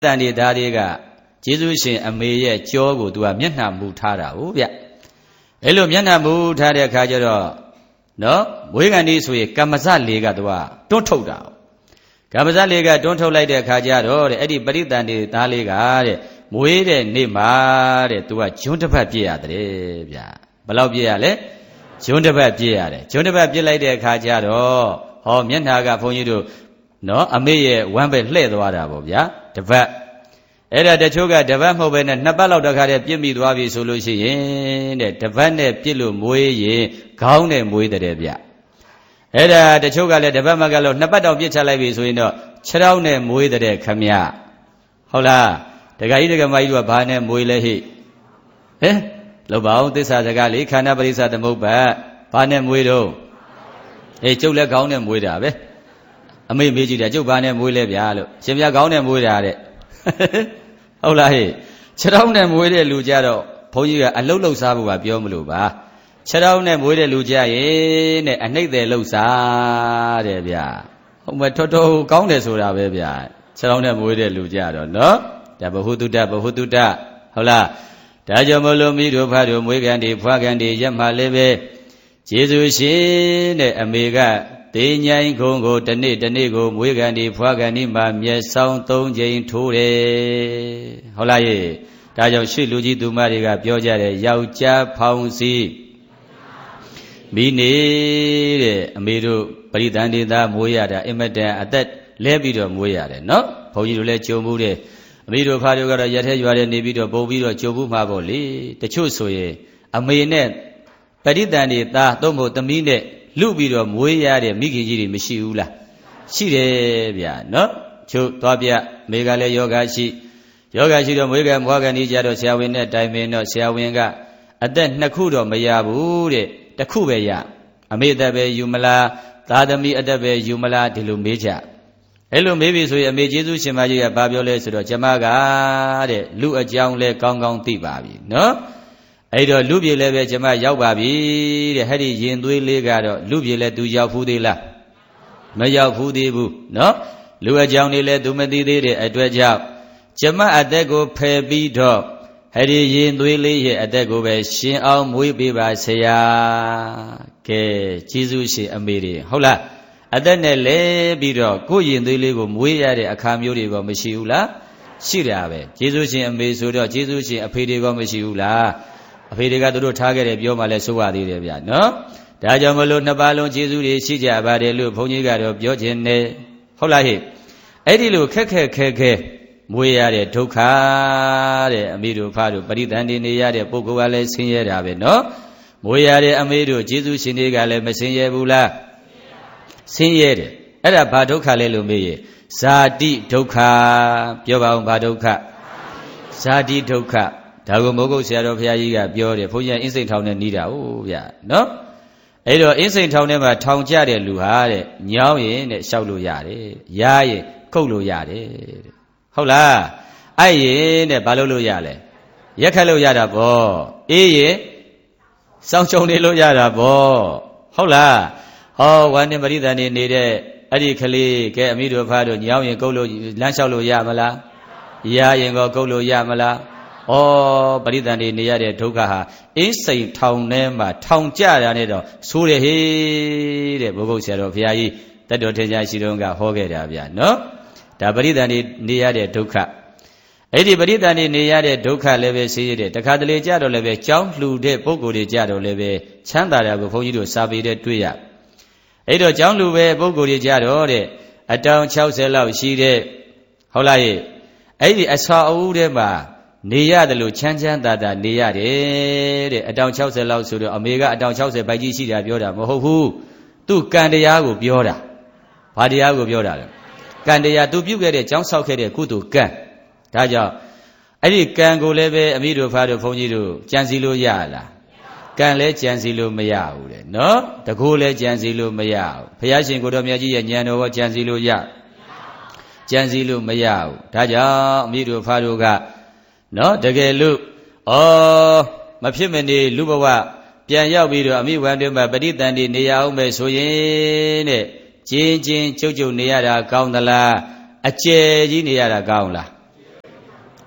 တန်ဒီသားတွေကကျေးဇူးရှင်အမေရဲ့ကြောကိုသူကမျက်နှာမူထားတာဟုတ်ဗျအဲ့လိုမျက်နှာမူထားတဲ့အခါကျတော့နော်မွေးကန်ဒီဆိုရင်ကမ္မဇလေးကသူကတွန်းထုတ်တာကမ္မဇလေးကတွန်းထုတ်လိုက်တဲ့အခါကျတော့တဲ့အဲ့ဒီပရိသန္တိသားလေးကတဲ့မွေးတဲ့နေ့မှာတဲ့သူကဂျွန်းတစ်ဖက်ပြည့်ရတယ်ဗျဘယ်လောက်ပြည့်ရလဲဂျွန်းတစ်ဖက်ပြည့်ရတယ်ဂျွန်းတစ်ဖက်ပြည့်လိုက်တဲ့အခါကျတော့ဟောမျက်နှာကဘုန်းကြီးတို့နော်အမေရဲ့ဝမ်းပဲလှဲ့သွားတာပေါ့ဗျာတစ်ဖက်အဲ့ဒါတချို့ကတစ်ပတ်မဟုတ်ပဲနဲ့နှစ်ပတ်လောက်တခါတည်းပြစ်မိသွားပြီဆိုလို့ရှိရင်တဲ့တစ်ပတ်နဲ့ပြစ်လို့မွေးရင်ခေါင်းနဲ့မွေးတဲ့ဗျအဲ့ဒါတချို့ကလည်းတစ်ပတ်မကလို့နှစ်ပတ်တောင်ပြစ်ချလိုက်ပြီဆိုရင်တော့ခြေထောက်နဲ့မွေးတဲ့ခမဟုတ်လားတခါကြီးတခါမကြီးတို့ကဘာနဲ့မွေးလဲဟိဟဲ့လောက်ပါအောင်သစ္စာစကားလေးခန္ဓာပရိစ္ဆသမုပ္ပါဘာနဲ့မွေးတော့အေးကျုပ်လည်းခေါင်းနဲ့မွေးတာပဲအမေမေးကြည့်တယ်ကျုပ်ဘာနဲ့မွေးလဲဗျာလို့ရှင်ပြခေါင်းနဲ့မွေးတာတဲ့ဟုတ်လားဟဲ့ခြေထောက်နဲ့မွေးတဲ့လူကြတော့ဘုန်းကြီးကအလုတ်လှုပ်စားဖို့ပါပြောမလို့ပါခြေထောက်နဲ့မွေးတဲ့လူကြရင်တဲ့အနှိမ့်တယ်လှုပ်စားတဲ့ဗျာဟုတ်မထော်ထော်ကောင်းတယ်ဆိုတာပဲဗျာခြေထောက်နဲ့မွေးတဲ့လူကြတော့နော်ဒါဘဟုတုတ္တဟုတ်လားဒါကြောင့်မလို့မိတို့ဖားတို့မွေးကန်ဒီဖွားကန်ဒီရက်မှလည်းပဲကျေးဇူးရှင်တဲ့အမေကတေញိုင်းခုံကိုတနေ့ကိုမွေးကန်ဒီဖွားကန်ဒီမှာမျက်စောင်း၃ချိန်ထိုးတယ်ဟုတ်လားယေဒါကြောင့်ရှေ့လူကြီးသူမတွေကပြောကြတယ်ယောက်ျားဖောင်စီမိနေတဲ့အမေတို့ပရိသန္တိသားမွေးရတာအင်မတန်အသက်လဲပြီးတော့မွေးရတယ်နော်ဘုန်းကြီးတို့လည်းကြုံမှုတယ်အမေတို့ဖားတို့ကတော့ရက်ထဲရွာထဲနေပြီးတော့ပုံပြီးတော့ကြုံမှုမှာပေါ့လေတချို့ဆိုရင်အမေနဲ့ပရိသန္တိသားသို့မဟုတ်သမီးနဲ့လူပြီးတော့မွေးရတဲ့မိခင်ကြီးတွေမရှိဘူးလားရှိတယ်ဗျာနော်ချို့သွားပြမိကလည်းယောဂရှိတော့မွေးကမွားကန်ကြီးကြတော့ဆရာဝန်နဲ့တိုင်ပင်တော့ဆရာဝန်ကအသက်2ခုတော့မရဘူးတဲ့တစ်ခုပဲရအမေအသက်ပဲယူမလားသားသမီးအသက်ပဲယူမလားဒီလိုမေးကြအဲ့လိုမေးပြီဆိုရင်အမေကျေးဇူးရှင်မကြီးကဘာပြောလဲဆိုတော့ကျမကတဲ့လူအကြောင်းလဲကောင်းကောင်းသိပါပြီနော်အဲ့တော့လူပြေလည်းပဲကျမရောက်ပါပြီတဲ့ဟဲ့ဒီရင်သွေးလေးကတော့လူပြေလည်းသူရောက်ဘူးသေးလားမရောက်ဘူးသေးဘူးနော်လူအကြောင်းတွေလည်းသူမသိသေးတဲ့အတွက်ကြောင့်ကျမအသက်ကိုဖယ်ပြီးတော့ဟဲ့ဒီရင်သွေးလေးရဲ့အသက်ကိုပဲရှင်အောင်မွေးပေးပါဆရာကဲကျေးဇူးရှင်အမေတွေဟုတ်လားအသက်နဲ့လဲပြီးတော့ကိုယ်ရင်သွေးလေးကိုမွေးရတဲ့အခါမျိုးတွေကမရှိဘူးလားရှိတာပဲကျေးဇူးရှင်အမေဆိုတော့ကျေးဇူးရှင်အဖေတွေကမရှိဘူးလားအဖေတွေကသူတို့ထားခဲ့တယ်ပြောမှလဲဆိုရသေးတယ်ဗျာနော်ဒါကြောင့်မလို့နှစ်ပါးလုံးကျေးဇူးတွေရှိကြပါတယ်လို့ဘုန်းကြီးကတော့ပြောခြင်းနဲ့ဟုတ်လားဟဲ့အဲ့ဒီလိုခက်ခဲမွေးရတဲ့ဒုက္ခတဲ့အမေတို့ဖားတို့ပရိသန္တိနေရတဲ့ပုဂ္ဂိုလ်ကလည်းဆင်းရဲတာပဲနော်မွေးရတဲ့အမေတို့ကျေးဇူးရှင်တွေကလည်းမဆင်းရဲဘူးလားဆင်းရဲတယ်အဲ့ဒါဘာဒုက္ခလဲလို့မေးရင်ဇာတိဒုက္ခပြောပါဦးဘာဒုက္ခဇာတိဒုက္ခဒါကိုမိုးကုတ်ဆရာတော်ဘုရားကြီးကပြောတယ်ဘုန်းကြီးအင်းစိန်ထောင်နဲ့နီးတာဟုတ်ဗျာနော်အဲ့တော့အင်းစိန်ထောင်ထဲမှာထောင်ကြတဲ့လူဟာတဲ့ညောင်းရင်တဲ့လျှောက်လို့ရတယ်ရရင်ခုတ်လို့ရတယ်တဲ့ဟုတ်လားအဲ့ရင်တဲ့ဘာလို့ရလဲရက်ခတ်လို့ရတာဗောအေးရင်စောင်းချုံနေလို့ရတာဗောဟုတ်လားဟောဝါနေပရိသတ်နေနေတဲ့အဲ့ဒီကလေးကဲအမိတို့ဖားတို့ညောင်းရင်ကုတ်လို့လမ်းလျှောက်လို့ရမလားရရင်ကောကုတ်လို့ရမလားဩပရိသတ်နေရတဲ့ဒုက္ခဟာအင်းစိန်ထောင်ထဲမှာထောင်ကြတာနဲ့တော့ဆိုးတယ်ဟေးတဲ့ဘုဂုတ်ဆရာတော်ဘုရားကြီးတတ်တော်ထင်ရှားရှိတုန်းကဟောခဲ့တာဗျာနော်ဒါပရိသတ်နေရတဲ့ဒုက္ခအဲ့ဒီပရိသတ်နေရတဲ့ဒုက္ခလည်းပဲရှိရတယ်တခါတလေကြတော့လည်းပဲကြောင်းလှူတဲ့ပုဂ္ဂိုလ်တွေကြတော့လည်းပဲချမ်းသာတာကိုဘုန်းကြီးတို့စာပေတဲ့တွေ့ရအဲ့တော့ကြောင်းလှူပဲပုဂ္ဂိုလ်တွေကြတော့တဲ့အတောင်60လောက်ရှိတဲ့ဟုတ်လားရဲ့အဲ့ဒီအစာအုပ်ထဲမှာနေရတယ်လို့ချမ်းသာနေရတယ်တဲ့အတောင်60လောက်ဆိုတော့အမေကအတောင်60ပိုက်ကြီးရှိတာပြောတာမဟုတ်ဘူးသူကံတရားကိုပြောတာဘာတရားကိုပြောတာလဲကံတရားသူပြုခဲ့တဲ့ကြောင်းဆောက်ခဲ့တဲ့ကုသိုလ်ကံဒါကြောင့်အဲ့ဒီကံကိုလည်းပဲအမိတို့ဖားတို့ဘုန်းကြီးတို့ကြံစည်လို့ရလားကံလည်းကြံစည်လို့မရဘူးတဲ့နော်တကိုယ်လည်းကြံစည်လို့မရဘူးဘုရားရှင်ကိုတော်မြတ်ကြီးရဲ့ဉာဏ်တော်ကိုကြံစည်လို့ရကြံစည်လို့မရဘူးဒါကြောင့်အမိတို့ဖားတို့ကနော်တကယ်လို့မဖြစ်မနေလူဘဝပြန်ရောက်ပြီးတော့အမိဝန္တွင်မှာပဋိသန္တိနေရအောင်ပဲဆိုရင်တဲ့ကျင်းကျုပ်နေရတာကောင်းသလားအကျယ်ကြီးနေရတာကောင်းလား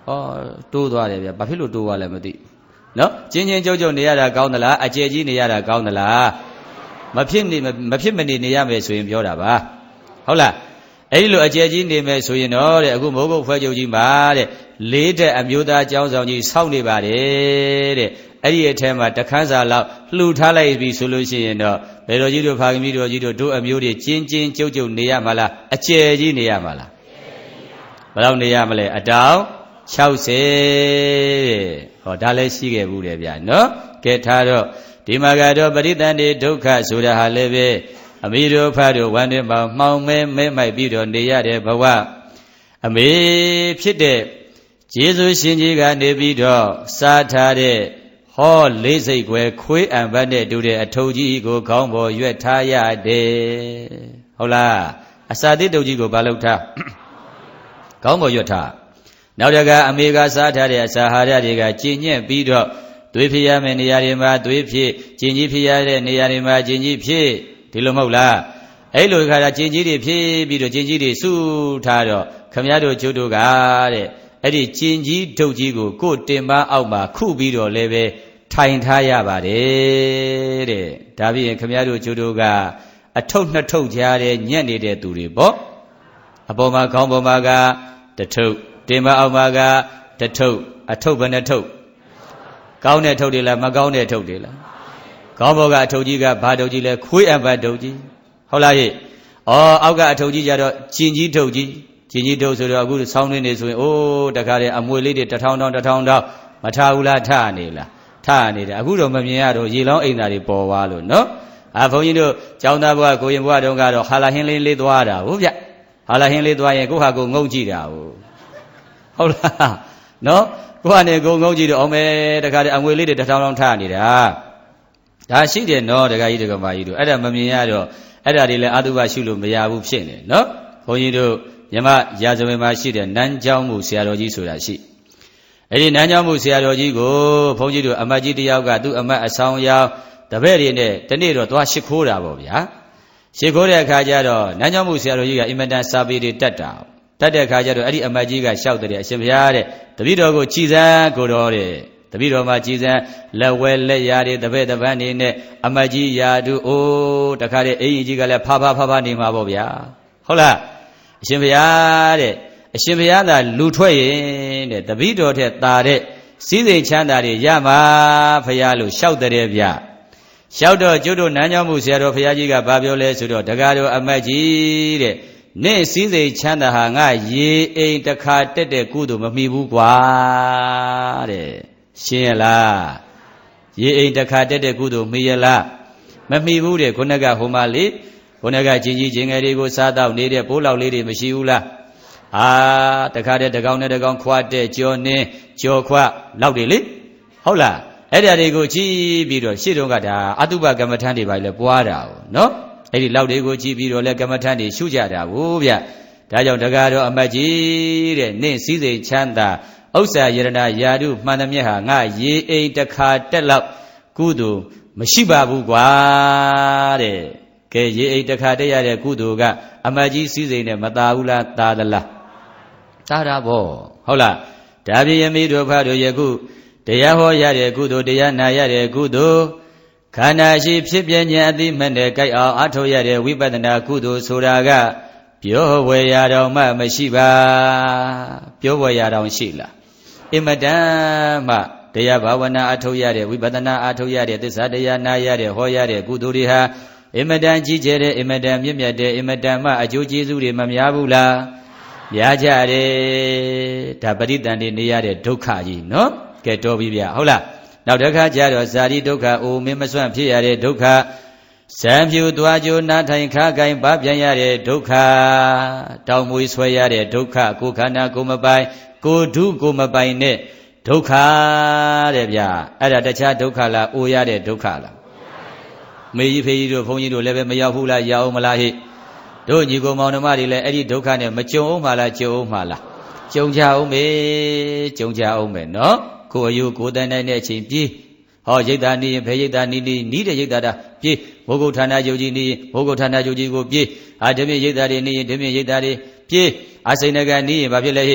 တိုးသွားတယ်ဗျဘာဖြစ်လို့တိုးသွားလဲမသိနော်ချင်းချင်းကြုတ်ကြုတ်နေရတာကောင်းသလားအကျယ်ကြီးနေရတာကောင်းသလားမဖြစ်မနေရမယ်ဆိုရင်ပြောတာပါဟုတ်လားအဲ့ဒီလိုအကျယ်ကြီးနေမယ်ဆိုရင်တော့တဲ့အခုမိုးကုတ်ဖွဲချုပ်ကြီးမှာတဲ့လေးတဲ့အမျိုးသားကျောင်းဆောင်ကြီးစောင့်နေပါတယ်တဲ့အဲ့ဒီအထဲမှာတခန်းစာလောက်လှူထားလိုက်ပြီဆိုလို့ရှိရင်တော့ဘယ်တော်ကြီးတို့ဖာကမီးတော်ကြီးတို့အမျိုးတွေကျင်းကျင်းကြုတ်ကြုတ်နေရမှာလားအကျယ်ကြီးနေရမှာလားဘယ်လောက်နေရမလဲအတောင်60တဲ့ဟောဒါလည်းရှိခဲ့ဘူးတယ်ဗျာနော်ကဲထားတော့ဒီမှာကတော့ပရိသန္တိဒုက္ခဆိုတာဟာလည်းပဲအမိတို့ဖတို့ဝမ်းတွင်မှာမှောင်မဲမိုက်ပြီးတော့နေရတဲ့ဘဝအမေဖြစ်တဲ့ယေရှုရှင်ကြီးကနေပြီးတော့စားထားတဲ့ဟောလေးစိတ်ွယ်ခွေးအံပတ်နဲ့တူတဲ့အထုပ်ကြီးကိုခေါင်းပေါ်ရွက်ထားရတယ်ဟုတ်လားအစာတိတုပ်ကြီးကိုဘာလုပ်ထားခေါင်းပေါ်ရွက်ထားနောက်တကအမေကစားထားတဲ့အစာဟာရတွေကကျင့်ညက်ပြီးတော့သွေးဖြစ်ရမယ့်နေရာတွေမှာသွေးဖြစ်ကျင်ကြီးဖြစ်ရတဲ့နေရာတွေမှာကျင်ကြီးဖြစ်ဒီလိုမဟုတ်လားအဲ့လိုခါကျကျင်ကြီးတွေဖြစ်ပြီးတော့ကျင်ကြီးတွေစုထားတော့ခမည်းတော်ကျုပ်တို့ကတဲ့အဲ့ဒီကျင်ကြီးဒုတ်ကြီးကိုတင်ပန်းအောက်မှာခုပြီးတော့လည်းပဲထိုင်ထားရပါတယ်တဲ့ဒါဖြင့်ခမည်းတော်ကျုပ်တို့ကအထုပ်နှစ်ထုပ်ကြားတဲ့ညက်နေတဲ့သူတွေပေါ့အပေါ်မှာခေါင်းပေါ်မှာကတထုပ်တင်ပန်းအောက်မှာကတထုပ်အထုပ်ဘယ်နှထုပ်ကောင်းတဲ့ထုပ်တွေလားမကောင်းတဲ့ထုပ်တွေလားခေါင်းပေါ်ကအထုပ်ကြီးကဘာထုပ်ကြီးလဲခွေးအပတ်ထုပ်ကြီးဟုတ်လားဟိအောက်ကအထုပ်ကြီးကြတော့ကျင်ကြီးထုပ်ကြီးကျင်ကြီးထုပ်ဆိုတော့အခုဆောင်းတွင်းနေဆိုရင်အိုးတခါတည်းအမွေလေးတွေ1000တောင်းမထားဘူးလားထားနေလားထားနေတယ်အခုတော့မမြင်ရတော့ရေလောင်းအိမ်သားတွေပေါ်သွားလို့နော်ဘုန်းကြီးတို့ကျောင်းသားဘုရားကိုရင်ဘုရားတုန်းကတော့ဟာလာဟင်းလေးသွားတာဟုတ်ဗျဟာလာဟင်းလေးသွားရင်ကိုဟာကိုငုံကြည့်တာဟုတ်လားနော်ကိုဟာနဲ့ကိုငုံကြည့်တော့အောင်မဲတခါတည်းအမွေလေးတွေ1000တောင်းထားနေတာဒါရှိတယ်နော်တခါကြီးတကမာကြီးတို့အဲ့ဒါမမြင်ရတော့အဲ့ဒါတွေလည်းအတုပရှုလို့မရဘူးဖြစ်နေနော်ဘုန်းကြီးတို့မြမရာဇဝင်မှာရှိတဲ့နန်းကျောင်းမှုဆရာတော်ကြီးဆိုတာရှိအဲ့ဒီနန်းကျောင်းမှုဆရာတော်ကြီးကိုဘုန်းကြီးတို့အမတ်ကြီးတယောက်ကသူ့အမတ်အဆောင်ရောက်တပည့်တွေနဲ့တနေ့တော့သွားရှ िख ိုးတာပေါ့ဗျာရှ िख ိုးတဲ့အခါကျတော့နန်းကျောင်းမှုဆရာတော်ကြီးကအင်မတန်စာပေတွေတတ်တဲ့အခါကျတော့အဲ့ဒီအမတ်ကြီးကလျှောက်တဲ့အရှင်ဘုရားတဲ့တပည့်တော်ကိုကြည်စမ်းကိုတော်တဲ့တပည့်တော်မှာကြည်စမ်းလက်ဝဲလက်ရာတွေတပည့်တပန်းနေနဲ့အမတ်ကြီးရာတို့အိုးတခါတည်းအင်ကြီးကလည်းဖာနေမှာပေါ့ဗျာဟုတ်လားအရှင်ဘုရားတဲ့အရှင်ဘုရားသာလူထွက်ရင်တဲ့တပည့်တော်ထက်သာတဲ့စည်းစိမ်ချမ်းသာတွေရမှာဘုရားလို့လျှောက်တဲ့ဗျလျှောက်တော့ကျွတ်တို့နန်းကျောင်းမှုဆရာတော်ဘုရားကြီးကဘာပြောလဲဆိုတော့တကားတော်အမတ်ကြီးတဲ့နင့်စည်းစိမ်ချမ်းသာဟာငါရေအိမ်တစ်ခါတက်တဲ့ကုသိုလ်မမီဘူးကွာတဲ့ရှင်းရလားရေအိမ်တစ်ခါတက်တဲ့ကုသိုလ်မီရလားမမီဘူးတဲ့ခုနကဟိုမှာလေခုနကကျင်ကြီးကျင်ငယ်တွေကိုစားတော့နေတဲ့ပိုးလောက်လေးတွေမရှိဘူးလားတခါတည်းတကောင်နဲ့တကောင်ခွာတဲ့ကြော်နှင်းကြော်ခွလောက်တွေလေဟုတ်လားအဲ့ဒါတွေကိုကြည့်ပြီးတော့ရှေ့တုန်းကဒါအတုပကမ္မထန်တွေပါလေပွားတာကိုနော်အဲ့ဒီလောက်တွေကိုကြည့်ပြီးတော့လဲကမ္မထန်တွေရှုကြတာကိုဗျဒါကြောင့်တကားတော့အမတ်ကြီးတဲ့နင့်စည်းစိမ်ချမ်းသာဥစ္စာယရဏယာတုမှန်သမျှဟာငါရေအိမ်တစ်ခါတက်လောက်ကုသိုလ်မရှိပါဘူးကွာတဲ့ကဲရေအိမ်တစ်ခါတက်ရတဲ့ကုသိုလ်ကအမတ်ကြီးစည်းစိမ်နဲ့မသာဘူးလားသာသလားသာတာပေါ့ဟုတ်လားဒါပြင်ယမိတို့ဖတို့ယခုတရားဟောရတဲ့ကုသိုလ်တရားနာရတဲ့ကုသိုလ်ခန္ဓာရှိဖြစ်ပြဉ္ဉံအသိမှတ်နဲ့ကြိုက်အောင်အထောက်ရတဲ့ဝိပဿနာကုသိုလ်ဆိုတာကပြောဝယ်ရတော်မှမရှိပါပြောဝယ်ရတော်ရှိလားအင်မတန်မှတရားဘာဝနာအထောက်ရတဲ့ဝိပဿနာအထောက်ရတဲ့သစ္စာတရားနာရတဲ့ဟောရတဲ့ကုသိုလ်တွေဟာအင်မတန်ကြီးကျယ်တဲ့အင်မတန်မြင့်မြတ်တဲ့အင်မတန်မှအကျိုးကျေးဇူးတွေမများဘူးလားများကြတယ်ဒါပရိသန္တိနေရတဲ့ဒုက္ခကြီးနော်ကဲတော်ပြီဗျဟုတ်လားနောက်တစ်ခါကျတော့ဇာတိဒုက္ခအိုမင်းမစွန့်ဖြစ်ရတဲ့ဒုက္ခဇံဖြူသွားကြိုးနားထိုင်ခါကိုင်ပါပြန်ရတဲ့ဒုက္ခတောင်မွေဆွဲရတဲ့ဒုက္ခကိုခန္ဓာကိုမပိုင်ကိုဓုကိုမပိုင်တဲ့ဒုက္ခတဲ့ဗျအဲ့ဒါတခြားဒုက္ခလားအိုရတဲ့ဒုက္ခလားမေကြီးဖေးကြီးတို့ဘုန်းကြီးတို့လည်းပဲမရောက်ဘူးလားရအောင်မလားဟိတို့ညီကိုမောင်နှမတွေလည်းအဲ့ဒီဒုက္ခနဲ့မကြုံအောင်မလားကြုံအောင်မလားကြုံကြအောင်မေနော်ကိုအယုကိုတန်နိုင်တဲ့အချိန်ပြေးဟောရိတ်တာနေရင်ဘယ်ရိတ်တာနီးတဲ့ရိတ်တာတာပြေးဘုဂုဌာနယုတ်ကြီးနေရင်ဘုဂုဌာနယုတ်ကြီးကိုပြေးဓမြရိတ်တာတွေနေရင်ဓမြရိတ်တာတွေပြေးအစိဏကနီးရင်ဘာဖြစ်လဲဟိ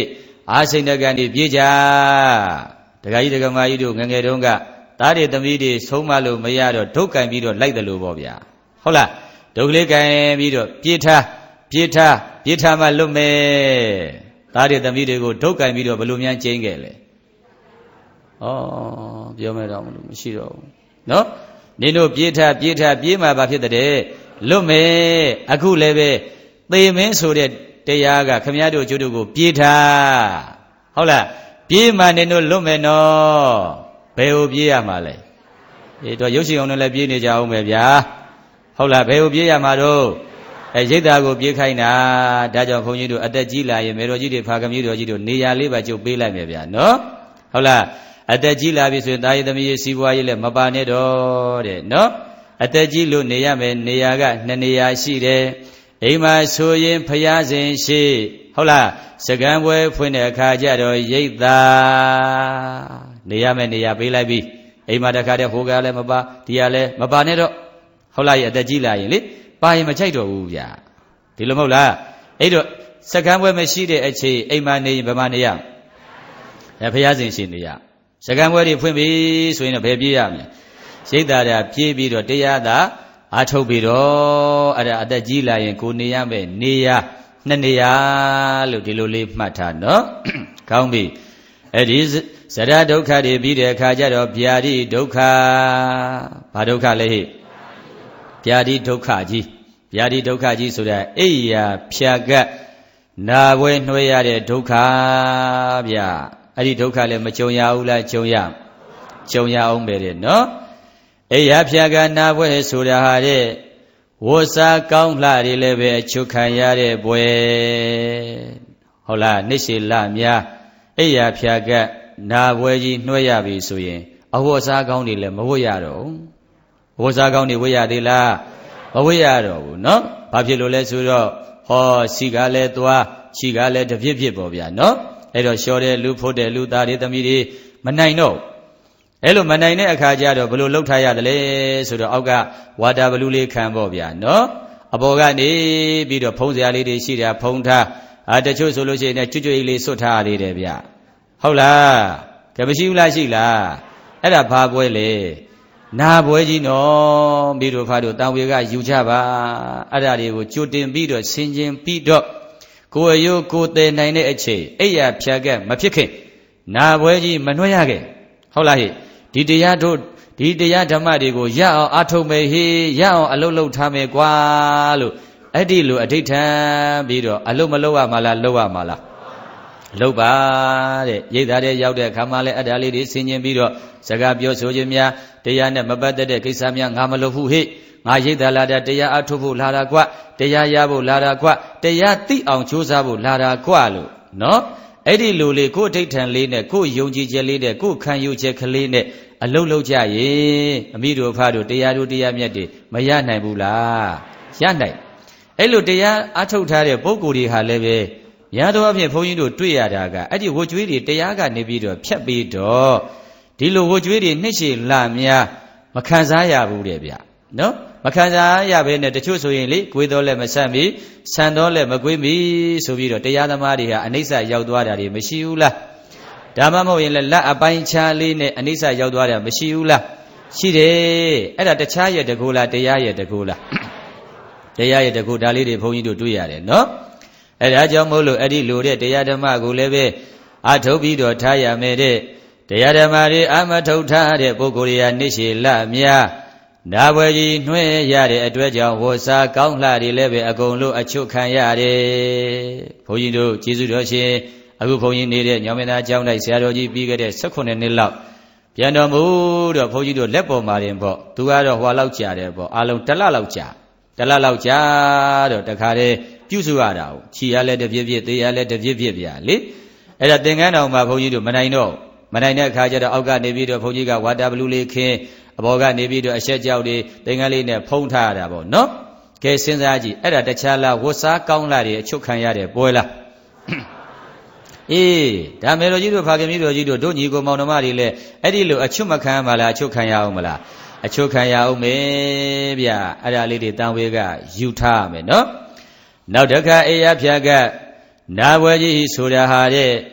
အာစိန်တကန်ဒီပြေးကြဒကာကြီးဒကာမကြီးတို့ငငယ်တုန်းကသားတွေသမီးတွေဆုံးမလို့မရတော့ဒုက္ကံပြီးတော့လိုက်တယ်လို့ပေါ့ဗျာဟုတ်လားဒုက္ခလေးကံပြီးတော့ပြေးထားမှလွတ်မယ်သားတွေသမီးတွေကိုဒုက္ကံပြီးတော့ဘယ်လိုများကျင်းခဲ့လဲဩပြောမယ်တော့မလို့မရှိတော့ဘူးနော်နင်တို့ပြေးမှဘာဖြစ်တဲ့လွတ်မယ်အခုလည်းပဲသေမင်းဆိုတဲ့တရားကခမည်းတော်ကျုပ်တို့ကိုပြေးထားဟုတ်လားပြေးမှနင်တို့လွတ်မယ်နော်ဘယ်ကိုပြေးရမှာလဲတော့ရုပ်ရှင်အောင်လည်းပြေးနေကြအောင်ပဲဗျာဟုတ်လားဘယ်ကိုပြေးရမှာတော့ရိတ်သားကိုပြေးခိုင်းတာဒါကြောင့်ခွန်ကြီးတို့အသက်ကြီးလာရင်မေတော်ကြီးတွေဖာကမကြီးတော်ကြီးတို့နေရာလေးပါကျုပ်ပေးလိုက်မယ်ဗျာနော်ဟုတ်လားအသက်ကြီးလာပြီဆိုရင်တာရသမီးရေးစီးပွားရေးလည်းမပါနဲ့တော့တဲ့နော်အသက်ကြီးလို့နေရမယ်နေရာက2နေရာရှိတယ်အိမ်မှာဆိုရင်ဖျားစဉ်ရှိဟုတ်လားစကံပွဲဖွင့်တဲ့အခါကျတော့ရိတ်သားနေရမယ်နေရာပေးလိုက်ပြီအိမ်မှာတခါတည်းဟိုကလည်းမပါဒီကလည်းမပါနဲ့တော့ဟုတ်လားအသက်ကြီးလာရင်လေပါရင်မချိုက်တော့ဘူးဗျာဒီလိုမဟုတ်လားအဲ့တော့စကံပွဲမရှိတဲ့အချိန်အိမ်မှာနေရင်ဘယ်မှာနေရဖျားစဉ်ရှိနေရစကံပွဲတွေဖွင့်ပြီဆိုရင်တော့ဘယ်ပြေးရမလဲရိတ်သားတာပြေးပြီးတော့တရားသာအာထုတ်ပြီးတော့အဲ့ဒါအသက်ကြီးလာရင်ကိုနေရမယ်နေရ2နေရာလို့ဒီလိုလေးမှတ်ထားနော်ကောင်းပြီအဲ့ဒီဇရဒုက္ခတွေပြီးတဲ့အခါကျတော့ဗျာတိဒုက္ခဘာဒုက္ခလဲဟိဗျာတိဒုက္ခကြီးဗျာတိဒုက္ခကြီးဆိုတာအိယာဖြာကတ်နာဘွဲနှွှဲရတဲ့ဒုက္ခဗျာအဲ့ဒီဒုက္ခလည်းမကြုံရဘူးလားကြုံရအောင်ပဲတဲ့နော်အိယာဖြာကနာဘွဲဆိုတာဟာတဲ့ဝတ်စားကောင်းလှတွေလည်းပဲအချုပ်ခံရတဲ့ဘွဲဟုတ်လားနှိရှိလများအိယာဖြာကနာဘွဲကြီးနှွှဲရပြီဆိုရင်အဝတ်စားကောင်းတွေလည်းမဝတ်ရတော့ဘူးဝတ်စားကောင်းတွေဝတ်ရသေးလားမဝတ်ရတော့ဘူးနော်ဘာဖြစ်လို့လဲဆိုတော့ဟောစီကလည်းသွားခြိကလည်းတပြစ်ပြစ်ပေါ့ဗျာနော်အဲ့တော့လျှော်တဲ့လူဖို့တဲ့လူသားတွေသမီးတွေမနိုင်တော့အဲ့လိုမနိုင်တဲ့အခါကျတော့ဘယ်လိုလှုပ်ထားရတယ်လဲဆိုတော့အောက်ကဝါတာဘလူးလေးခံပေါ့ဗျာနော်အပေါ်ကနေပြီးတော့ဖုံးစရာလေးတွေရှိတာဖုံးထားတချို့ဆိုလို့ရှိရင်ကျွတ်ကျွတ်လေးစွတ်ထားရသေးတယ်ဗျဟုတ်လားကဲမရှိဘူးလားရှိလားအဲ့ဒါဘာပွဲလဲနာပွဲကြီးနော်ပြီးတော့ဖားတို့တန်ဝေကယူကြပါအဲ့ဒါတွေကိုကြိုတင်ပြီးတော့ဆင်ခြင်ပြီးတော့ကိုယ်ရိုးကိုယ်သေးနိုင်တဲ့အချိန်အိယာဖြာကက်မဖြစ်ခင်နာပွဲကြီးမနှွှဲရခဲ့ဟုတ်လားဟိဒီတရားတို့ဒီတရားဓမ္မတွေကိုရအောင်အထုတ်မယ်ဟိရအောင်အလုတ်လုတ်ထားမယ်ကွာလို့အဲ့ဒီလိုအဋိဋ္ဌံပြီးတော့အလုတ်မလုတ်ရမှာလားလုတ်ရမှာလားလုတ်ပါတဲ့ရိတ်သားတဲ့ရောက်တဲ့အခါမှလည်းအဲ့ဒါလေးတွေဆင်ခြင်ပြီးတော့စကားပြောဆိုခြင်းများတရားနဲ့မပတ်သက်တဲ့ကိစ္စများငါမလုပ်ဘူးဟိငါရိတ်သားလာတဲ့တရားအထုတ်ဖို့လာတာကွတရားရဖို့လာတာကွတရားသိအောင်ကြိုးစားဖို့လာတာကွလို့နော်အဲ့ဒီလိုလေးကိုယ်အဋိဋ္ဌံလေးနဲ့ကိုယ်ယုံကြည်ချက်လေးနဲ့ကိုယ်ခံယူချက်ကလေးနဲ့အလုတ်လုတ်ကြရင်အမိတို့ဖားတို့တရားတို့တရားမြတ်တွေမရနိုင်ဘူးလားရနိုင်အဲ့လိုတရားအထုတ်ထားတဲ့ပုဂ္ဂိုလ်တွေဟာလည်းပဲညာတော်အဖြစ်ဘုန်းကြီးတို့တွေ့ရတာကအဲ့ဒီဝတ်ကြွေးတွေတရားကနေပြီးတော့ဖြတ်ပြီးတော့ဒီလိုဝတ်ကြွေးတွေနှစ်ရှည်လများမခံစားရဘူးတဲ့ဗျနော်မခံစားရဘဲနဲ့တချို့ဆိုရင်လေကိုယ်တော်လည်းမဆန့်မီဆန်တော်လည်းမကွေးမီဆိုပြီးတော့တရားသမားတွေဟာအနိစ္စရောက်သွားတာတွေမရှိဘူးလားဒါမှမဟုတ်ရင်လည်းလက်အပိုင်းခြားလေးနဲ့အနိစ္စရောက်သွားတာမရှိဘူးလားရှိတယ်အဲ့ဒါတခြားရဲ့တကူလားတရားရဲ့တကူလားတရားရဲ့တကူဒါလေးတွေဘုန်းကြီးတို့တွေ့ရတယ်နော်အဲ့ဒါကြောင့်မို့လို့အဲ့ဒီလိုတဲ့တရားဓမ္မကိုလည်းပဲအထုတ်ပြီးတော့ထားရမယ်တဲ့တရားဓမ္မတွေအမထုတ်ထားတဲ့ပုဂ္ဂိုလ်တွေဟာနိရှိလများနာဘွယ်ကြီးနှွှဲရတဲ့အတွက်ကြောင့်ဝတ်စားကောင်းလှတွေလည်းပဲအကုန်လုံးအချုပ်ခံရတယ်ဘုန်းကြီးတို့ကျေးဇူးတော်ရှင်အခုဘုန်းကြီးနေတဲ့ညောင်မင်းသားကျောင်းတိုက်ဆရာတော်ကြီးပြီးခဲ့တဲ့18နှစ်လောက်ပြန်တော်မူတော့ဘုန်းကြီးတို့လက်ပေါ်မှာတင်ပေါ့သူကတော့ဟွာလောက်ကြာတယ်ပေါ့အလုံး1လလောက်ကြာတော့တခါတည်းပြုစုရတာကိုခြီရလဲတပြည့်ပြည့်သေးရလဲတပြည့်ပြည့်ဗျာလေအဲ့ဒါသင်္ကန်းတော်မှာဘုန်းကြီးတို့မနိုင်တဲ့အခါကျတော့အောက်ကနေပြီးတော့ဘုန်းကြီးကဝါတာဘလူးလေးခင်းအဘော်ကနေပြီးတော့အဆက်ကြောက်တွေသင်္ကန်းလေးနဲ့ဖုံးထားရတာပေါ့နော်ကဲစဉ်းစားကြည့်အဲ့ဒါတခြားလားဝတ်စားကောင်းလာတွေအချုပ်ခံရတဲ့ပွဲလားအေးဒါမေတော်ကြီးတို့ဖာခင်ကြီးတို့တို့ညီကိုမောင်နှမတွေလည်းအဲ့ဒီလိုအချုပ်မခံမလားအချုပ်ခံရအောင်မလားအချုပ်ခံရအောင်မေဗျအဲ့ဒါလေးတွေတန်ဝေကယူထားမယ်နော်နောက်တစ်ခါအေယဖြာကနာဘွယ်ကြီးဆိုတာဟာတဲ့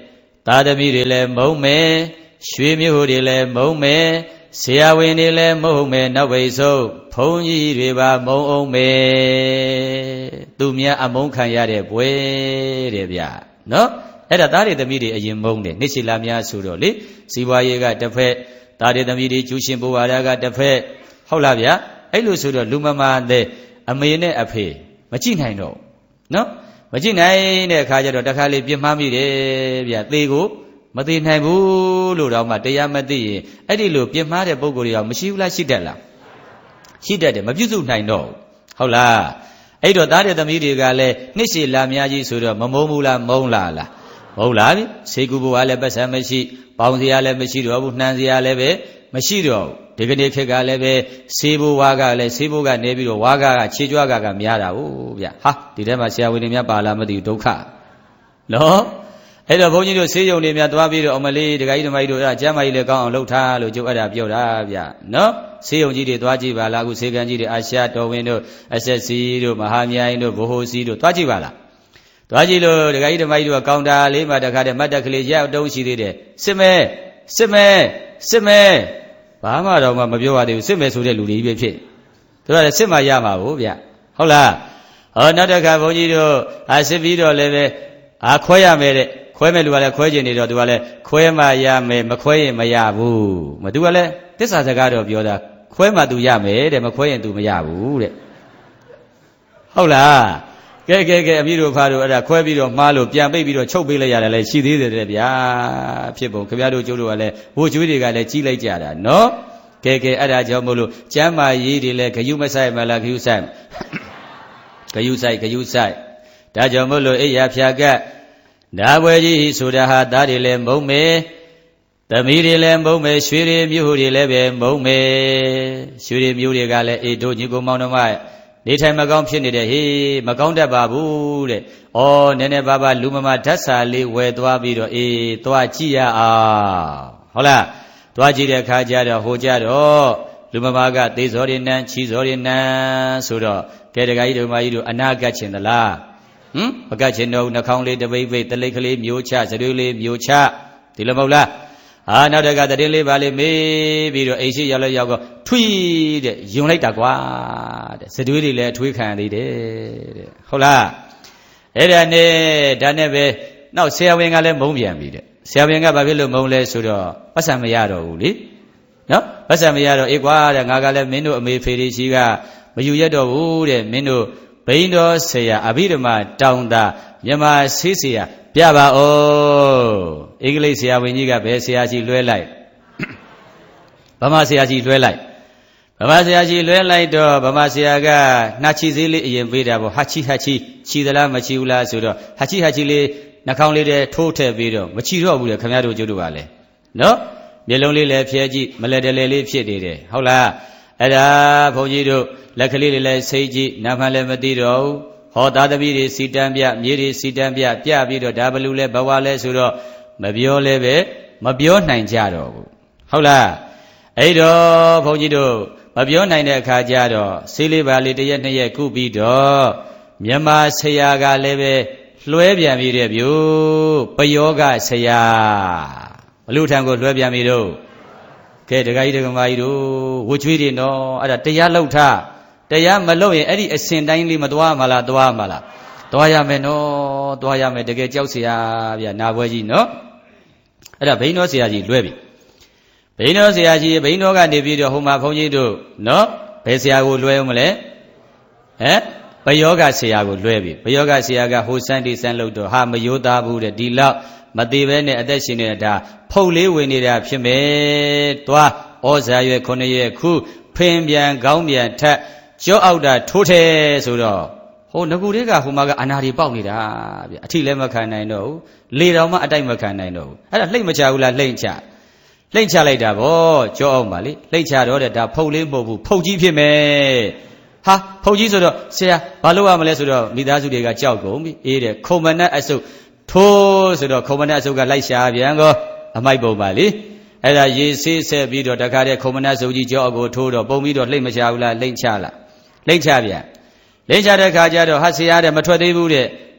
သာသမီတွေလည်းမုံမယ်ရွှေမျိုးတွေလည်းမုံမယ်ဆရာဝန်တွေလည်းမုံမယ်နောက်ပိတ်ဆုံးဘုန်းကြီးတွေပါမုံအောင်မယ်သူများအမုန်းခံရတဲ့ဘွယ်တဲ့ဗျနော်အဲ့ဒါသားတွေသမီးတွေအရင်မုံတယ်နှစ်ချီလာများဆိုတော့လေစီးပွားရေးကတစ်ဖက်သားတွေသမီးတွေကျူးရှင်ဘဝရာကတစ်ဖက်ဟုတ်လားဗျအဲ့လိုဆိုတော့လူမမာတဲ့အမေနဲ့အဖေမကြည့်နိုင်တော့နော်မကြည့်နိုင်တဲ့အခါကျတော့တခါလေပြစ်မှားမိတယ်ဗျသေကိုမသိနိုင်ဘူးလို့တော့မှတရားမသိရင်အဲ့ဒီလိုပြစ်မှားတဲ့ပုံကိုယ်တွေရောမရှိဘူးလားရှိတတ်လားရှိတတ်တယ်မပြုစုနိုင်တော့ဟုတ်လားအဲ့တော့သားတဲ့သမီးတွေကလည်းနှစ်ရှည်လာများကြီးဆိုတော့မမုန်းဘူးလားမုန်းလားမဟုတ်လားဗျဆေးကူဘဝလည်းပတ်စံမရှိပေါင်းစရာလည်းမရှိတော့ဘူးနှမ်းစရာလည်းပဲမရှိတော့ဒီကနေ့ခေတ်ကလည်းပဲဆေးဘိုးဝါကလည်းဆေးဘိုးကနေပြီးတော့ဝါကခြေကြွားကများတာဟုတ်ဗျဟာဒီထဲမှာဆရာဝန်တွေများပါလားမသိဘူးဒုက္ခနော်အဲ့တော့ဘုန်းကြီးတို့ဆေးရုံတွေများသွားပြီးတော့အမလေးဒကာကြီးဓမ္မကြီးတို့အဲ့ကျမ်းမာကြီးလည်းကောင်းအောင်လုပ်ထားလို့ကျုပ်အဲ့ဒါပြောတာဗျနော်ဆေးရုံကြီးတွေသွားကြည့်ပါလားအခုဆေးကန်းကြီးတွေအာရှတော်ဝင်တို့ SSC တို့မဟာမြိုင်တို့ဘိုဟိုစီတို့သွားကြည့်ပါလားသွားကြည့်လို့ဒကာကြီးဓမ္မကြီးတို့ကကောင်တာလေးမှာတခါတည်းမတ်တက်ကလေးရောက်တုံးရှိသေးတယ်စစ်မဲဘာမှတော့မပြောရသေးဘူးစစ်မဲဆိုတဲ့လူတွေကြီးပဲဖြစ်သူကလည်းစစ်မှရမှာဘူးဗျဟုတ်လားဟောနောက်တစ်ခါဘုန်းကြီးတို့စစ်ပြီးတော့လည်းပဲခွဲရမယ်တဲ့ခွဲမဲ့လူကလည်းခွဲကျင်နေတော့သူကလည်းခွဲမှရမယ်မခွဲရင်မရဘူးသူကလည်းသစ္စာစကားတော့ပြောတာခွဲမှသူရမယ်တဲ့မခွဲရင်သူမရဘူးတဲ့ဟုတ်လားကဲအမိတို့ဖားတို့အဲ့ဒါခွဲပြီးတော့မှားလို့ပြန်ပိတ်ပြီးတော့ချုပ်ပေးလိုက်ရတယ်လေရှိသေးတယ်တဲ့ဗျာဖြစ်ပုံခင်ဗျားတို့ကျိုးတို့ကလည်းဘိုးကျွေးတွေကလည်းကြီးလိုက်ကြတာနော်ကဲအဲ့ဒါကြောင့်မို့လို့ကျမ်းမာရေးတွေလည်းဂယုမဆိုင်မလားဂယုဆိုင်ဒါကြောင့်မို့လို့အိယာဖြာကဒါပွဲကြီးဆိုတာဟာသားတွေလည်းမုံမယ်သမီးတွေလည်းမုံမယ်ရွှေတွေမျိုးတွေလည်းပဲမုံမယ်ရွှေတွေမျိုးတွေကလည်းအေးတို့ညီကိုမောင်နှမနေထိုင်မကောင်းဖြစ်နေတဲ့ဟေးမကောင်းတတ်ပါဘူးတဲ့။ဩနည်းနည်းပါးပါးလူမမဓာတ်စာလေးဝယ်သွားပြီးတော့အေးသွားကြည့်ရအောင်ဟုတ်လား။သွားကြည့်တဲ့အခါကျတော့ဟိုကြတော့လူမမကသေဇောရနံချီဇောရနံဆိုတော့ကဲတကကြီးတို့မကြီးတို့အနာကတ်ချင်သလားမကတ်ချင်တော့နှာခေါင်းလေးတပိတ်ပိတ်တလိတ်ကလေးမျိုးချစရွေးလေးမျိုးချဒီလိုမဟုတ်လားနောက်တကတရင်လေးပါလေးမေးပြီးတော့အိမ်ရှိရောက်တော့ထွီးတဲ့ယုံလိုက်တာကွာတဲ့စတွေးတွေလည်းအထွေးခံသေးတယ်တဲ့ဟုတ်လားအဲ့ဒါနဲ့ပဲနောက်ဆရာဝန်ကလည်းမုန်းပြန်ပြီတဲ့ဆရာဝန်ကဘာဖြစ်လို့မုန်းလဲဆိုတော့ပတ်စံမရတော့ဘူးလေနော်ပတ်စံမရတော့အေးကွာတဲ့ငါကလည်းမင်းတို့အမေဖေရီရှိကမယူရတော့ဘူးတဲ့မင်းတို့ဘိန်းတော်ဆရာအဘိဓမ္မာတောင်တာမြမဆေးဆရာပြပါဦးအင်္ဂလိပ်ဆရာဝန်ကြီးကဘယ်ဆရာကြီးလွှဲလိုက်ဗမာဆရာကြီးလွှဲလိုက်တော့ဗမာဆရာကနှာချီသေးလေးအရင်ပေးတာပေါ့ဟာချီချီသလားမချီဘူးလားဆိုတော့ဟာချီလေးနှာခေါင်းလေးထဲထိုးထည့်ပြီးတော့မချီတော့ဘူးလေခင်ဗျားတို့ကျုပ်တို့ကလည်းနော်မျက်လုံးလေးလည်းဖြဲကြည့်မလဲတလဲလေးဖြစ်နေတယ်ဟုတ်လားအဲ့ဒါဘုန်းကြီးတို့လက်ကလေးတွေလည်းစိတ်ကြည့်နာမှလည်းမသိတော့ဘူးဟောသားသမီးတွေစီတန်းပြမြေတွေစီတန်းပြပြီးတော့ဒါဘလူလဲဘဝလဲဆိုတော့မပြောလဲပဲမပြောနိုင်ကြတော့ဘူးဟုတ်လားအဲ့တော့ဘုန်းကြီးတို့မပြောနိုင်တဲ့အခါကျတော့ဆေးလေးပါလေးတစ်ရက်နှစ်ရက်ကုပြီးတော့မြန်မာဆရာကလည်းပဲလွှဲပြန်ပြီးတဲ့ဗျို့ပယောဂဆရာဘလူထံကိုလွှဲပြန်ပြီးတော့ကဲဒကာကြီးဒကာမကြီးတို့ဝှချွေးတွေနော်အဲ့ဒါတရားလောက်ထားတရားမလုပ်ရင်အဲ့ဒီအစဉ်တိုင်းလေးမသွားမလားသွားရမယ်နော်သွားရမယ်တကယ်ကြောက်เสียဗျာနာပွဲကြီးနော်အဲ့ဒါဘိန်းတော်ဆရာကြီးလွှဲပြီဘိန်းတော်ဆရာကြီးဘိန်းတော်ကနေပြီးတော့ဟိုမှာဘုန်းကြီးတို့နော်ဘယ်ဆရာကိုလွှဲအောင်မလဲဘယောဂဆရာကိုလွှဲပြီဘယောဂဆရာကဟိုစန်းဒီစန်းလို့တော့ဟာမယိုးသားဘူးတဲ့ဒီလောက်မသေးပဲနဲ့အသက်ရှင်နေတာဖုတ်လေးဝင်နေတာဖြစ်မယ်သွားဩဇာရွယ်9ရွယ်ခုဖင်ပြန်ကောင်းပြန်ထက်ကြောအောက်တာထိုးတယ်ဆိုတော့ဟိုငကူတွေကဟိုမှာကအနာတွေပေါက်နေတာဗျအထီလည်းမခံနိုင်တော့ဘူးလေတော်မှအတိုက်မခံနိုင်တော့ဘူးအဲ့ဒါလှိမ့်မချဘူးလားလှိမ့်ချလိုက်တာဗောကြောအောင်ပါလေလှိမ့်ချတော့တဲ့ဒါဖုတ်လေးမဟုတ်ဘူးဖုတ်ကြီးဖြစ်မယ်ဟာဖုတ်ကြီးဆိုတော့ဆရာဘာလုပ်ရမလဲဆိုတော့မိသားစုတွေကကြောက်ကုန်ပြီအေးတဲ့ခုံမနက်အစုပ်ထိုးဆိုတော့ခုံမနက်အစုပ်ကလိုက်ရှာပြန်ကောအမိုက်ပုံပါလေအဲ့ဒါရေဆေးဆက်ပြီးတော့တခါတည်းခုံမနက်စုပ်ကြီးကြောအကိုထိုးတော့ပုံပြီးတော့လှိမ့်မချဘူးလားလှိမ့်ချပြန်လှိမ့်ချတဲ့ခါကျတော့ဟာဆရာတဲ့မထွက်သေးဘူးတဲ့ဟ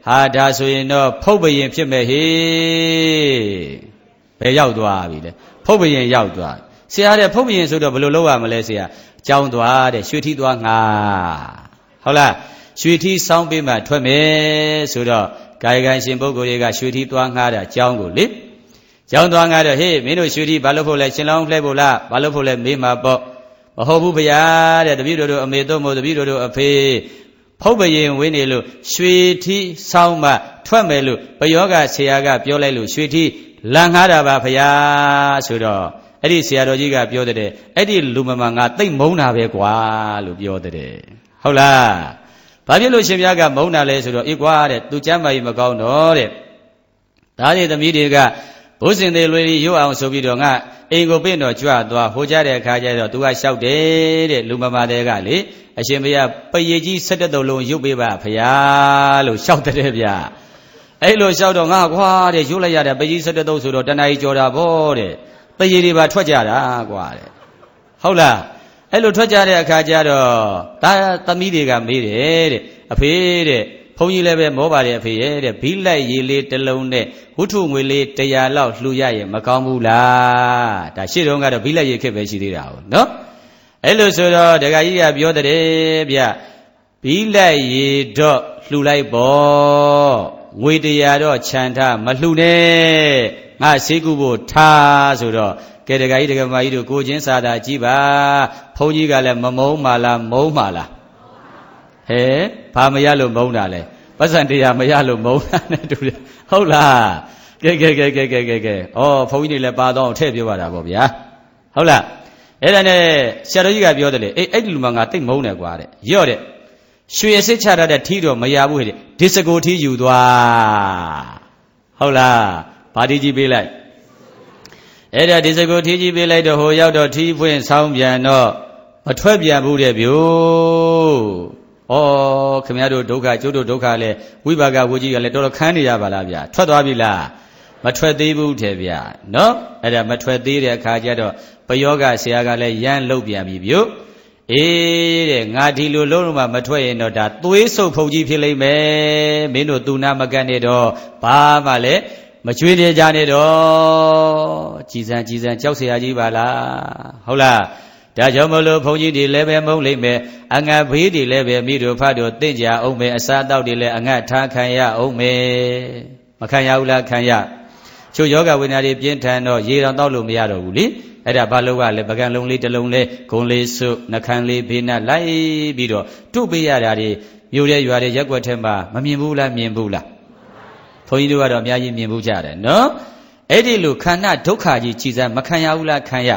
ဟာဒါဆိုရင်တော့ဖုတ်ပရင်ဖြစ်မဲ့ဟေးဘယ်ရောက်သွားပြီလဲဖုတ်ပရင်ရောက်သွားဆရာတဲ့ဖုတ်ပရင်ဆိုတော့ဘယ်လိုလုပ်ရမလဲဆရာကြောင်းသွားတဲ့ရွှေထီးသွားငါဟုတ်လားရွှေထီးစောင်းပေးမှထွက်မယ်ဆိုတော့ကာယကံရှင်ပုဂ္ဂိုလ်တွေကရွှေထီးသွားငါတာကြောင်းကိုလေကြောင်းသွားငါတော့ဟေးမင်းတို့ရွှေထီးဘာလို့ဖို့လဲရှင်လောင်းလှဲဖို့လားဘာလို့ဖို့လဲမေးမှာပေါ့မဟုတ်ဘူးဗျာတဲ့တပည့်တို့အမေတို့မို့တပည့်တို့အဖေဖုတ်ပရင်ဝင်းနေလို့ရွှေထီးစောင်းမှထွက်မယ်လို့ဘယောဂဆရာကပြောလိုက်လို့ရွှေထီးလန်ငါတာပါဗျာဆိုတော့အဲ့ဒီဆရာတော်ကြီးကပြောတဲ့အဲ့ဒီလူမမငါသိမ့်မုန်းတာပဲကွာလို့ပြောတဲ့ဟုတ်လားဘာဖြစ်လို့ရှင်ဘုရားကမုန်းတာလဲဆိုတော့အေးကွာတဲ့သူကျမ်းမာကြီးမကောင်းတော့တဲ့ဒါတွေသမီးတွေကဘုဇင်သေးလွေရွတ်အောင်ဆိုပြီးတော့ငါအိမ်ကိုပြင့်တော့ကြွသွားဟိုကြတဲ့အခါကျတော့သူကလျှောက်တယ်တဲ့လူမမတဲ့ကလေအရှင်ဘုရားပရိကြီး17လုံးရုပ်ပေးပါဖရာလို့လျှောက်တဲ့ဗျာအဲ့လိုလျှောက်တော့ငါကွာတဲ့ရုပ်လိုက်ရတဲ့ပရိကြီး17ဆိုတော့တဏှာကြီးကြော်တာဗောတဲ့ပရိတွေပါထွက်ကြတာကွာတဲ့ဟုတ်လားအဲ့လိုထွက်ကြတဲ့အခါကျတော့ဒါသမီးတွေကမေးတယ်တဲ့အဖေတဲ့ဘုန်းကြီးလည်းပဲမောပါတယ်အဖေရဲ့တဲ့ဘီလိုက်ရေလေးတစ်လုံးနဲ့ဝုထုငွေလေး100လောက်လှူရရင်မကောင်းဘူးလားဒါရှေ့တုန်းကတော့ဘီလိုက်ရေခက်ပဲရှိသေးတာဟုတ်နော်အဲ့လိုဆိုတော့ဒကာကြီးကပြောတဲ့ဗျဘီလိုက်ရေတော့လှူလိုက်ပေါ့ငွေ100တော့ခြံထားမလှူနဲ့ငါဆေးကုဖို့ထားဆိုတော့ကဲဒကာကြီးဒကာမကြီးတို့ကိုချင်းစာတာကြည့်ပါဘုန်းကြီးကလည်းမမုန်းပါလားမုန်းပါလားဟဲ့ဘာမရလို့မုန်းတာလဲပတ်စံတရားမရလို့မုန်းတာနဲ့တူတယ်ဟုတ်လားကဲဩဘုန်းကြီးတွေလည်းပါတော့ထည့်ပြောရတာပေါ့ဗျာဟုတ်လားအဲ့ဒါနဲ့ဆရာတော်ကြီးကပြောတယ်လေအဲ့ဒီလူမငါတိတ်မုန်းတယ်ကွာတဲ့ရော့တဲ့ရွှေစစ်ချရတဲ့ထီးတော့မရဘူးဟဲ့ဒီစကိုထီးယူသွားဟုတ်လားဘာထီးကြီးပေးလိုက်အဲ့ဒါဒီစကိုထီးကြီးပေးလိုက်တော့ဟိုရောက်တော့ထီးဖွင့်ဆောင်းပြန်တော့မထွက်ပြန်ဘူးတဲ့ဗျို့ဩခင်ဗျားတို့ဒုက္ခကျုပ်တို့ဒုက္ခလဲဝိပါကဝကြီးကလည်းတော်တော်ခန်းနေရပါလားဗျာထွက်သွားပြီလားမထွက်သေးဘူးတဲ့ဗျာနော်အဲ့ဒါမထွက်သေးတဲ့အခါကျတော့ပယောဂဆရာကလည်းရမ်းလုတ်ပြန်ပြီဗျို့အေးတဲ့ငါဒီလိုလုံးလုံးမှမထွက်ရင်တော့ဒါသွေးဆုပ်ဖုန်ကြီးဖြစ်လိမ့်မယ်မင်းတို့သူနာမကတ်နေတော့ဘာမှလည်းမကြွေးနေကြနဲ့တော့ကြည်စံကြောက်เสียကြီးပါလားဟုတ်လားဒါကြောင့်မလို့ဘုန်းကြီးတွေလည်းပဲမုန်းလိမ့်မယ်အငတ်ဘေးတွေလည်းပဲမိတို့ဖတ်တို့တင့်ကြအောင်မယ်အစာတောက်တွေလည်းအငတ်ထားခံရအောင်မယ်မခံရဘူးလားခံရချို့ယောဂဝိညာဉ်တွေပြင်းထန်တော့ရေတောင်တောက်လို့မရတော့ဘူးလေအဲ့ဒါဘာလို့ကလဲပကံလုံးလေးတစ်လုံးလေးဂုံလေးစုနှခမ်းလေးဘေးနဲ့လိုက်ပြီးတော့တုတ်ပေးရတာတွေမြို့တဲ့ရွာတဲ့ရက်ွက်ထဲမှာမမြင်ဘူးလားမြင်ဘူးလားဘုန်းကြီးတို့ကတော့အများကြီးမြင်ဘူးကြတယ်နော်အဲ့ဒီလိုခန္ဓာဒုက္ခကြီးကြည်စမ်းမခံရဘူးလားခံ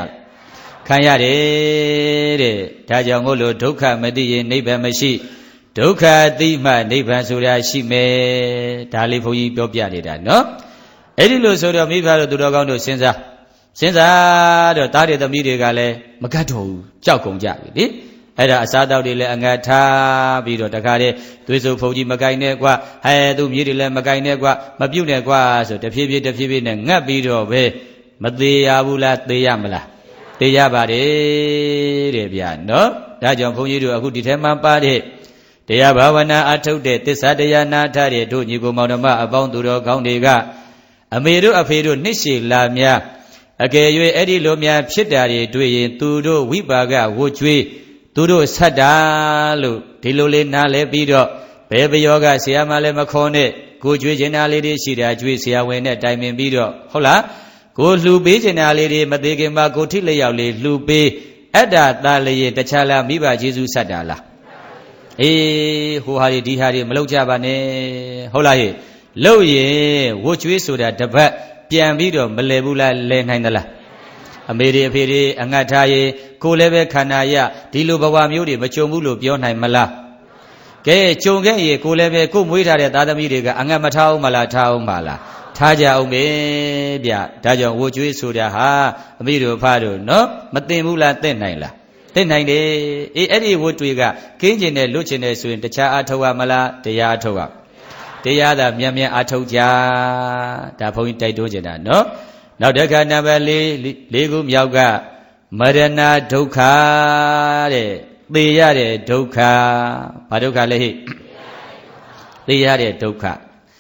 ရတယ်တဲ့ဒါကြောင့်မို့လို့ဒုက္ခမသိရင်နိဗ္ဗာန်မရှိဒုက္ခသိမှနိဗ္ဗာန်ဆိုတာရှိမယ်ဒါလေးဘုန်းကြီးပြောပြနေတာနော်အဲ့ဒီလိုဆိုတော့မိဘတို့သူတော်ကောင်းတို့စဉ်းစားတော့သားတွေသမီးတွေကလည်းမကတ်တော့ဘူးကြောက်ကုန်ကြပြီလေအဲ့ဒါအစားတောက်တွေလည်းအငတ်ထားပြီးတော့တခါတည်းသွေးစုပ်ဖုန်ကြီးမကင်နဲ့ကွာသူမြေးတွေလည်းမကင်နဲ့ကွာမပြုတ်နဲ့ကွာဆိုတဖြည်းဖြည်းနဲ့ငတ်ပြီးတော့ပဲမသေးရဘူးလားသေရမလားသေရပါတယ်တဲ့ဗျာနော်ဒါကြောင့်ဘုန်းကြီးတို့အခုဒီထဲမှာပါတဲ့တရားဘာဝနာအထုတ်တဲ့သစ္စာတရားနာထားတဲ့တို့ညီကိုမောင်နှမအပေါင်းသူတော်ကောင်းတွေကအမေတို့အဖေတို့နှစ်ရှည်လာများအကယ်၍အဲ့ဒီလိုများဖြစ်တာတွေတွေ့ရင်သူတို့ဝိပါကဝှကျွေးသူတို့ဆက်တာလို့ဒီလိုလေးနားလဲပြီးတော့ဘယ်ပယောကဆရာမလည်းမခေါ်နဲ့ကိုကြွေးကျင်တာလေးတွေရှိတာကြွေးဆရာဝန်နဲ့တိုင်ပင်ပြီးတော့ဟုတ်လားကိုလှူပေးကျင်တာလေးတွေမသေးခင်မှာကိုထိလျောက်လေးလှူပေးအဲ့ဒါသားလေးတခြားလားမိဘကျေးဇူးဆက်တာလားအေးဟိုဟာဒီဟာတွေမလုပ်ကြပါနဲ့ဟုတ်လားဟဲ့လုပ်ရင်ဝှကျွေးဆိုတာတပတ်ပြန်ပြီးတော့မလဲဘူးလားလဲနိုင်သလားအမေတွေအဖေတွေအငတ်ထားရေကိုလည်းပဲခန္ဓာရဒီလိုဘဝမျိုးတွေမကြုံဘူးလို့ပြောနိုင်မလားကဲကြုံခဲ့ရေကိုလည်းပဲကိုမွေးထားတဲ့သားသမီးတွေကအငတ်မထားအောင်မလားထားအောင်မလားထားကြအောင်ပဲဗျဒါကြောင့်ဝှကျွေးဆိုတာဟာအမိတို့ဖားတို့နော်မသိဘူးလားသိနိုင်လားသိနိုင်တယ်အေးအဲ့ဒီဝှတွေကကင်းကျင်တဲ့လွတ်ကျင်တဲ့ဆိုရင်တခြားအထုတ်ရမလားတရားအထုတ်ရတရားသာမြန်မြန်အထုတ်ကြဒါဘုန်းကြီးတိုက်တွန်းကြတာနော်နောက်တစ်ခါနံပါတ်၄ခုမြောက်ကမရဏဒုက္ခတဲ့သေရတဲ့ဒုက္ခဘာဒုက္ခလဲဟိသေရတဲ့ဒုက္ခ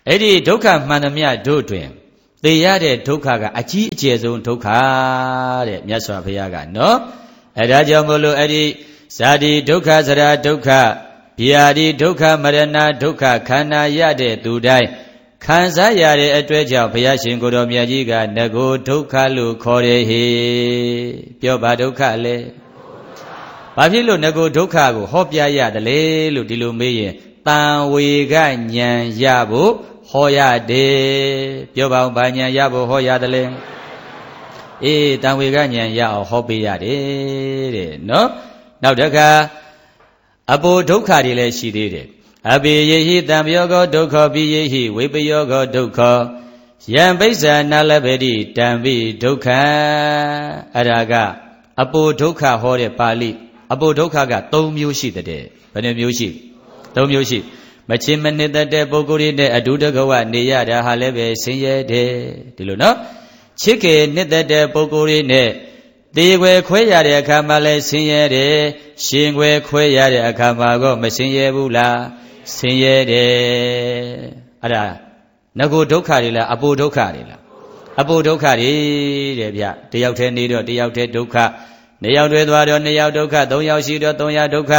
အဲ့ဒီဒုက္ခမှန်သမျှတို့တွင်သိရတဲ့ဒုက္ခကအကြီးအကျယ်ဆုံးဒုက္ခတဲ့မြတ်စွာဘုရားကနော်အဲ့ဒါကြောင့်မို့လို့အဲ့ဒီဇာတိဒုက္ခသရဒုက္ခဗျာတိဒုက္ခမရဏဒုက္ခခန္ဓာရတဲ့သူတိုင်းခံစားရတဲ့အတွက်ကြောင့်ဘုရားရှင်ကိုယ်တော်မြတ်ကြီးကငကိုဒုက္ခလို့ခေါ်တယ်ဟေပြောပါဒုက္ခလဲဘာဖြစ်လို့ငကိုဒုက္ခကိုဟောပြရတယ်လေလို့ဒီလိုမေးရင်တန်ဝေကဉာဏ်ရဖို့ဟောရတယ်ပြောပါဦးဘာဉာဏ်ရဖို့ဟောရတယ်လဲအေးတန်ဝေကဉာဏ်ရအောင်ဟောပေးရတယ်တဲ့နော်နောက်တစ်ခါအပိုဒုက္ခတွေလည်းရှိသေးတယ်အပိယေဟိတံပယောဂောဒုက္ခပိယေဟိဝိပယောဂောဒုက္ခယံပိစ္ဆာနာလဗေတိတံပိဒုက္ခအဲ့ဒါကအပိုဒုက္ခဟောတဲ့ပါဠိအပိုဒုက္ခက3မျိုးရှိတဲ့ဘယ်နှမျိုးရှိ3မျိုးရှိမချင်းမနစ်တဲ့ပုဂ္ဂိုလ်တွေနဲ့အတူတကွနေရတာဟာလည်းပဲဆင်းရဲတယ်ဒီလိုနော်ချစ်ခင်နှစ်တဲ့ပုဂ္ဂိုလ်တွေနဲ့တေခွဲခွဲရတဲ့အခါမှာလည်းဆင်းရဲတယ်ရှင်ခွဲခွဲရတဲ့အခါမှာก็မဆင်းရဲဘူးလားဆင်းရဲတယ်အဲ့ဒါငကိုဒုက္ခတွေလားအပိုဒုက္ခတွေလားအပိုဒုက္ခတွေတဲ့ဗျတယောက်တည်းနေတော့တယောက်တည်းဒုက္ခ2ယောက်တွဲသွားတော့2ယောက်ဒုက္ခ3ယောက်ရှိတော့3ယောက်ဒုက္ခ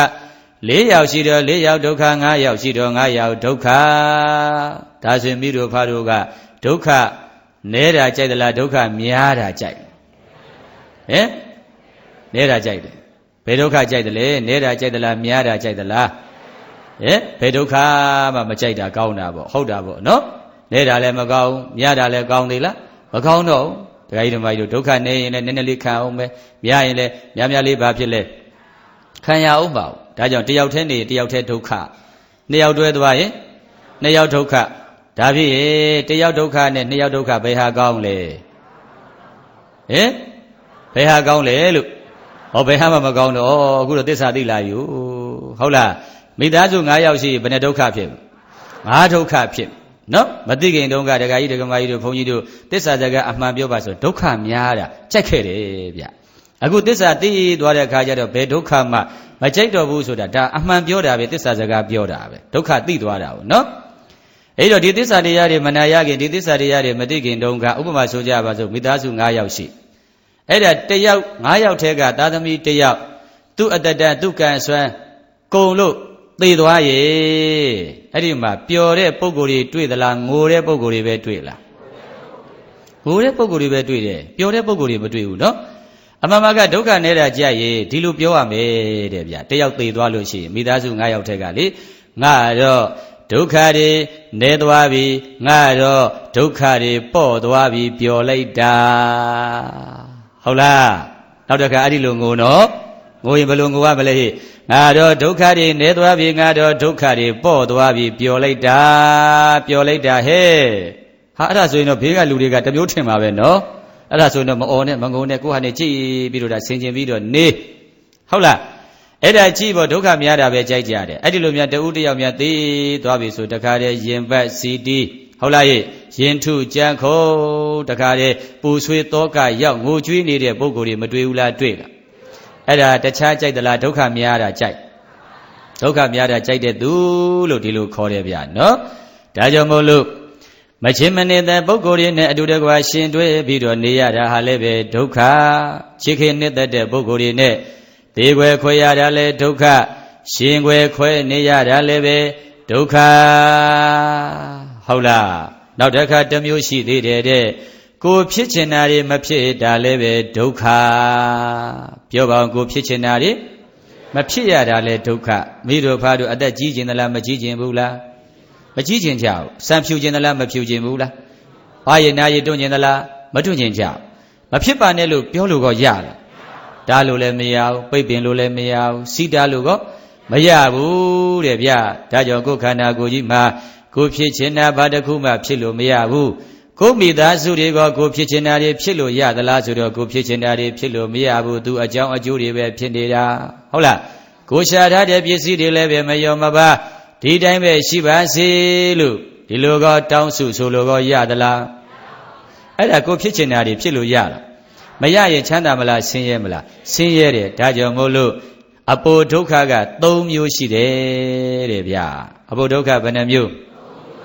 4ယောက်ရှိတော့4ယောက်ဒုက္ခ5ယောက်ရှိတော့5ယောက်ဒုက္ခဒါဆိုရင်မိတို့ဖားတို့ကဒုက္ခနဲတာကြိုက်သလားဒုက္ခများတာကြိုက်ဟင်နဲတာကြိုက်တယ်ဘယ်ဒုက္ခကြိုက်တယ်လဲနဲတာကြိုက်သလားများတာကြိုက်သလားဟင်ဘယ်ဒုက္ခမှမကြိုက်တာကောင်းတာပေါ့ဟုတ်တာပေါ့နော်နဲတာလည်းမကောင်းများတာလည်းကောင်းသေးလားမကောင်းတော့ဒကာကြီးဓမ္မကြီးတို့ဒုက္ခနေရင်လည်းနည်းနည်းလေးခံအောင်ပဲများရင်လည်းများများလေးဘာဖြစ်လဲခံရအောင်ပါဒါကြောင့်တယောက်တည်းနေတယောက်တည်းဒုက္ခ2ယောက်တွဲသွားရင်2ယောက်ဒုက္ခဒါဖြစ်ရင်တယောက်ဒုက္ခနဲ့2ယောက်ဒုက္ခဘယ်ဟာကောင်းလဲဟင်ဘယ်ဟာကောင်းလဲလို့ဟောဘယ်ဟာမှမကောင်းတော့အခုတော့သစ္စာသိလာယူဟုတ်လားမိသားစု9ယောက်ရှိဘယ်နဲ့ဒုက္ခဖြစ်5ဒုက္ခဖြစ်နော်မသိခင်တုန်းကဒကာကြီးဒကာမကြီးတို့ဘုန်းကြီးတို့သစ္စာစကားအမှန်ပြောပါဆိုဒုက္ခများတာကြက်ခဲ့တယ်ဗျအခုသစ္စာသိသွားတဲ့အခါကျတော့ဘယ်ဒုက္ခမှမကြိုက်တော့ဘူးဆိုတာဒါအမှန်ပြောတာပဲသစ္စာစကားပြောတာပဲဒုက္ခသိသွားတာဟုတ်နော်အဲ့တော့ဒီသစ္စာတရားတွေမနာရခင်ဒီသစ္စာတရားတွေမသိခင်တုန်းကဥပမာဆိုကြပါစို့မိသားစု9ယောက်ရှိအဲ့ဒါ1ယောက်9ယောက်ထဲကသာသမီ1ယောက်သူ့အတ္တသူ့ကံဆွမ်းကုံလို့သိသွားရဲ့အဲ့ဒီမှာပျော်တဲ့ပုံကိုယ်တွေတွေ့သလားငိုတဲ့ပုံကိုယ်တွေပဲတွေ့လားငိုတဲ့ပုံကိုယ်တွေပဲတွေ့တယ်ပျော်တဲ့ပုံကိုယ်တွေမတွေ့ဘူးနော်အမှန်မှကဒုက္ခနေတာကြရဲ့ဒီလိုပြောရမယ်တဲ့ဗျတယောက်သိသွားလို့ရှိရင်မိသားစု9ယောက်ထဲကလေငါတော့ဒုက္ခတွေနေသွားပြီငါတော့ဒုက္ခတွေပေါ့သွားပြီပျော်လိုက်တာဟုတ်လားနောက်တစ်ခါအဲ့ဒီလိုငိုနော်ငိုရင်ဘယ်လိုငိုရမလဲဟိငါတော့ဒုက္ခတွေနေသွားပြီငါတော့ဒုက္ခတွေပေါ့သွားပြီပျော်လိုက်တာဟဲ့ဟာအဲ့ဒါဆိုရင်တော့ဘေးကလူတွေကတမျိုးထင်ပါပဲနော်အဲ့ဒါဆိုရင်တော့မအော်နဲ့မငုံနဲ့ကိုယ့်ဟာနဲ့ကြည်ပြီးတော့ဒါဆင်ခြင်ပြီးတော့နေဟုတ်လားအဲ့ဒါကြည့်ဖို့ဒုက္ခများတာပဲကြိုက်ကြတယ်အဲ့ဒီလိုများတဦးတယောက်များသိသွားပြီဆိုတခါတည်းရင်ပတ်စီတီဟုတ်လားရင်ထုကြံခုံတခါတည်းပူဆွေးတောကရောက်ငိုကြွေးနေတဲ့ပုံကိုယ်တွေမတွေ့ဘူးလားတွေ့လားအဲ့ဒါတခြားကြိုက်သလားဒုက္ခများတာကြိုက်ဒုက္ခများတာကြိုက်တဲ့သူလို့ဒီလိုခေါ်တယ်ဗျာနော်ဒါကြောင့်မို့လို့မချင်းမနေတဲ့ပုဂ္ဂိုလ်တွေနဲ့အတူတကွာရှင်တွဲပြီးတော့နေရတာဟာလည်းပဲဒုက္ခချစ်ခင်နေတဲ့ပုဂ္ဂိုလ်တွေနဲ့တေခွဲခွဲရတာလည်းဒုက္ခရှင်ခွဲခွဲနေရတာလည်းပဲဒုက္ခဟုတ်လားနောက်တစ်ခါတစ်မျိုးရှိသေးတယ်တဲ့ကိုဖြစ်ချင်တာတွေမဖြစ်တာလည်းပဲဒုက္ခပြောပါအောင်ကိုဖြစ်ချင်တာတွေမဖြစ်ရတာလည်းဒုက္ခမိတို့ဖားတို့အသက်ကြီးခြင်းသလားမကြီးခြင်းဘူးလားမကြီးခြင်းကြောက်စံဖြူခြင်းသလားမဖြူခြင်းဘူးလားဘာရနာရတွန့်ခြင်းသလားမတွန့်ခြင်းကြောက်မဖြစ်ပါနဲ့လို့ပြောလို့ကောရလားဒါလို့လည်းမရဘူးပိတ်ပင်လို့လည်းမရဘူးစီတာလို့ကောမရဘူးတဲ့ဗျဒါကြောင့်ကိုယ်ခန္ဓာကိုယ်ကြီးမှာကိုဖြစ်ချင်တာဘာတစ်ခုမှဖြစ်လို့မရဘူးကိုမိသားစုတွေကကိုဖြစ်ချင်တာတွေဖြစ်လို့ရသလားဆိုတော့ကိုဖြစ်ချင်တာတွေဖြစ်လို့မရဘူးသူအကြောင်းအကျိုးတွေပဲဖြစ်နေတာဟုတ်လားကိုရှာထားတဲ့ပစ္စည်းတွေလည်းပဲမယောမပါဒီတိုင်းပဲရှိပါစေလို့ဒီလိုကောတောင်းစုဆိုလိုကောရသလားအဲ့ဒါကိုဖြစ်ချင်တာတွေဖြစ်လို့ရလားမရရင်ချမ်းသာမလားဆင်းရဲမလားဆင်းရဲတယ်ဒါကြောင့်မို့လို့အပိုဒုက္ခက3မျိုးရှိတယ်တဲ့ဗျာအပိုဒုက္ခဘယ်နှမျိုး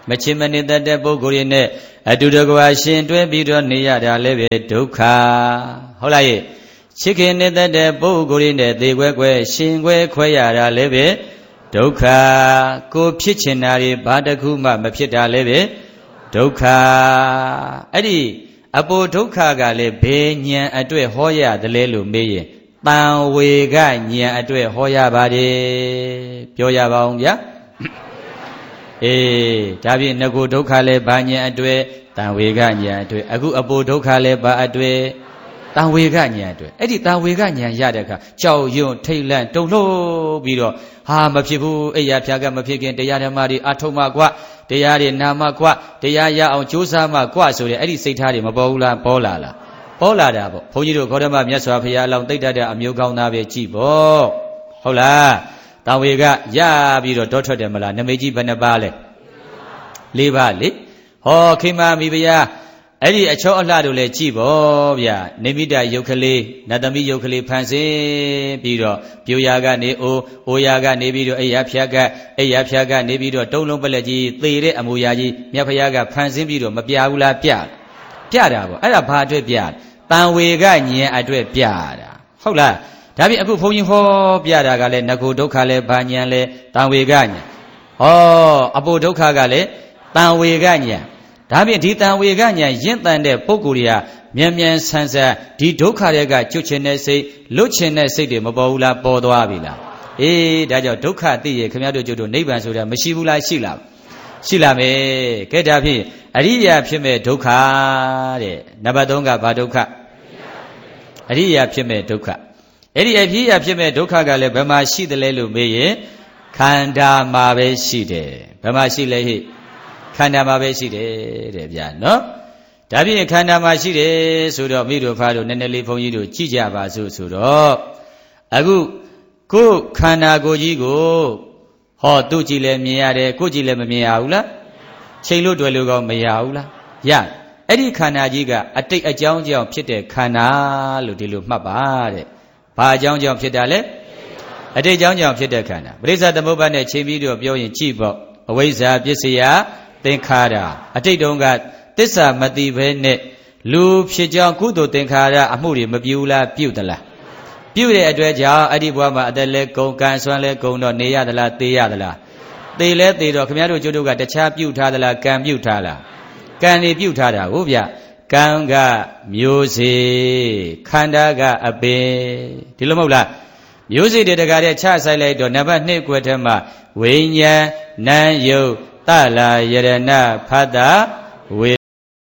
မချစ်မနစ်သက်တဲ့ပုဂ္ဂိုလ်တွေနဲ့အတူတကွာရှင်တွဲပြီးတော့နေရတာလည်းပဲဒုက္ခဟုတ်လားရဲ့ချစ်ခင်နေတဲ့တဲ့ပုဂ္ဂိုလ်တွေနဲ့သေခွဲခွဲရှင်ခွဲခွဲရတာလည်းပဲဒုက္ခကိုဖြစ်ချင်တာတွေဘာတစ်ခုမှမဖြစ်တာလည်းပဲဒုက္ခအဲ့ဒီအပိုဒုက္ခကလည်းဘယ်ဉာဏ်အတွက်ဟောရတယ်လဲလို့မေးရင်တန်ဝေကဉာဏ်အတွက်ဟောရပါတယ်ပြောရပါအောင်ဗျာအေးဒါဖြင့်ငကိုဒုက္ခလည်းဘာဉာဏ်အတွက်တန်ဝေကဉာဏ်အတွက်အခုအပိုဒုက္ခလည်းဘာအတွက်တန်ဝေကဉာဏ်အတွက်အဲ့ဒီတန်ဝေကဉာဏ်ရတဲ့အခါကြောက်ရွံ့ထိတ်လန့်တုန်လှုပ်ပြီးတော့ဟာမဖြစ်ဘူးအိယာဖြာကမဖြစ်ခင်တရားဓမ္မတွေအထုံးမှကွာတရားတွေနာမှကွာတရားရအောင်ကြိုးစားမှကွာဆိုတဲ့အဲ့ဒီစိတ်ထားတွေမပေါ်ဘူးလားပေါ်လာလားပေါ်လာတာပေါ့ဘုန်းကြီးတို့ဂေါတမမြတ်စွာဘုရားအလောင်းသိတ္တတဲ့အမျိုးကောင်းသားပဲကြည့်ပေါ့ဟုတ်လားတန်ဝေကရပြီးတော့တောထွက်တယ်မလားနမိတ်ကြီးဘယ်နှပါလဲ၄ပါးလေဟောခိမမိဖုရားအဲ့ဒီအချောအလှတို့လည်းကြည့်ပေါ့ဗျာနေမိတယုတ်ကလေးနတ်သမီးယုတ်ကလေးဖန်ဆင်းပြီးတော့ပြိုရာကနေအိုရာကနေပြီးတော့အိယာဖြာကနေပြီးတော့တုံးလုံးပလက်ကြီးသေတဲ့အမူအရာကြီးမြတ်ဖုရားကဖန်ဆင်းပြီးတော့မပြဘူးလားပြတာပေါ့အဲ့ဒါဘာအတွက်ပြတန်ဝေကဉာဏ်အတွက်ပြတာဟုတ်လားဒါဖြင့်အခုဘုန်းကြီးဟောပြတာကလည်းငကိုဒုက္ခလည်းဘာဉာဏ်လဲတန်ဝေကဉာဏ်ဟောအပိုဒုက္ခကလည်းတန်ဝေကဉာဏ်ဒါဖြင့်ဒီတန်ဝေကဉာဏ်ရင့်တန်တဲ့ပုဂ္ဂိုလ်တွေကမြန်မြန်ဆန်းဆန်းဒီဒုက္ခတွေကကျွတ်ချင်တဲ့စိတ်လွတ်ချင်တဲ့စိတ်တွေမပေါ်ဘူးလားပေါ်သွားပြီလားအေးဒါကြောင့်ဒုက္ခသိရခင်ဗျားတို့ကျွတ်တို့နိဗ္ဗာန်ဆိုတာမရှိဘူးလားရှိလားရှိလာမယ်ကဲဒါဖြင့်အရိယာဖြစ်မဲ့ဒုက္ခတဲ့နံပါတ်3ကဘာဒုက္ခအရိယာဖြစ်မဲ့ဒုက္ခအဲ့ဒီအရိယာဖြစ်မဲ့ဒုက္ခကလည်းဘယ်မှာရှိတယ်လဲလို့မေးရင်ခန္ဓာမှာပဲရှိတယ်ဘယ်မှာရှိလဲဟိခန္ဓာမှာပဲရှိတယ်တဲ့ဗျာနော်ဒါဖြင့်ခန္ဓာမှာရှိတယ်ဆိုတော့မိတို့ဖားတို့နည်းနည်းလေးဘုန်းကြီးတို့ကြည့်ကြပါစို့ဆိုတော့အခုကိုယ်ခန္ဓာကိုယ်ကြီးကိုဟောသူ့ကြည့်လဲမြင်ရတယ်ကိုယ်ကြည့်လဲမမြင်ရဘူးလားချိန်လို့တွေ့လို့ကောမရဘူးလားရအဲ့ဒီခန္ဓာကြီးကအတိတ်အကြောင်းကြောင့်ဖြစ်တဲ့ခန္ဓာလို့ဒီလိုမှတ်ပါတဲ့ဘာအကြောင်းကြောင့်ဖြစ်တာလဲအတိတ်အကြောင်းကြောင့်ဖြစ်တဲ့ခန္ဓာပရိစ္ဆေသမုပ္ပါဒ်နဲ့ချိန်ပြီးတော့ပြောရင်ကြည့်ပေါ့အဝိဇ္ဇာပစ္စယသင်္ခါရအတိတ်တုန်းကသစ္စာမသိဘဲနဲ့လူဖြစ်ကြောင်းကုသိုလ်သင်္ခါရအမှုတွေမပြုလားပြုသလားပြုတဲ့အတွက်ကြောင့်အဲ့ဒီဘဝမှာအသက်လဲကုန်ကံဆွမ်းလဲကုန်တော့နေရသလားသေရသလားသေလဲသေတော့ခင်ဗျားတို့ကျုပ်တို့ကတခြားပြုထားသလားကံပြုထားလားကံနေပြုထားတာဟုတ်ဗျကံကမျိုးစေ့ခန္ဓာကအပင်ဒီလိုမဟုတ်လားမျိုးစေ့တွေတကားတဲ့ချဆိုင်လိုက်တော့နံပါတ်2ကွက်ထဲမှာဝိညာဉ်နံယုတ်တလာယရဏဖတ်တာဝေ